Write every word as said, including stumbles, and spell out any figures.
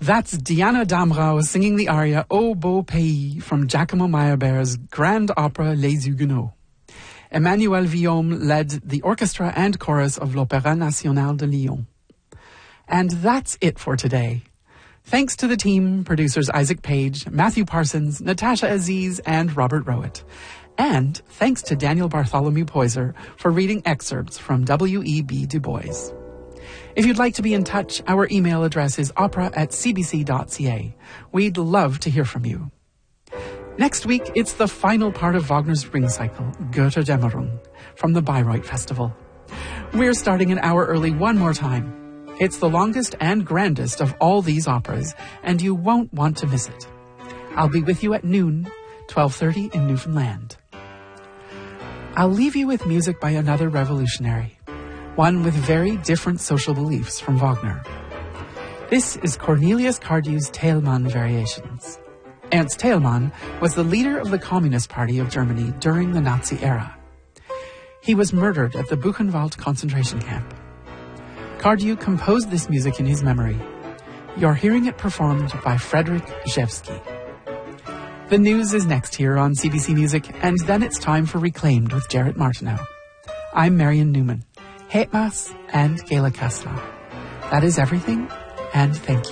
That's Diana Damrau singing the aria Au Beau Pays from Giacomo Meyerbeer's grand opera Les Huguenots. Emmanuel Villaume led the orchestra and chorus of l'Opéra National de Lyon. And that's it for today. Thanks to the team, producers Isaac Page, Matthew Parsons, Natasha Aziz, and Robert Rowett. And thanks to Daniel Bartholomew Poyser for reading excerpts from W E B Du Bois. If you'd like to be in touch, our email address is opera at c b c dot c a. We'd love to hear from you. Next week, it's the final part of Wagner's Ring Cycle, Götterdämmerung, from the Bayreuth Festival. We're starting an hour early one more time. It's the longest and grandest of all these operas, and you won't want to miss it. I'll be with you at noon, twelve thirty in Newfoundland. I'll leave you with music by another revolutionary, one with very different social beliefs from Wagner. This is Cornelius Cardew's Theilmann Variations. Ernst Theilmann was the leader of the Communist Party of Germany during the Nazi era. He was murdered at the Buchenwald concentration camp. Cardew composed this music in his memory. You're hearing it performed by Frederick Rzewski. The news is next here on C B C Music, and then it's time for Reclaimed with Jarrett Martineau. I'm Marion Newman. Hetmas and Gela Kasla. That is everything, and thank you.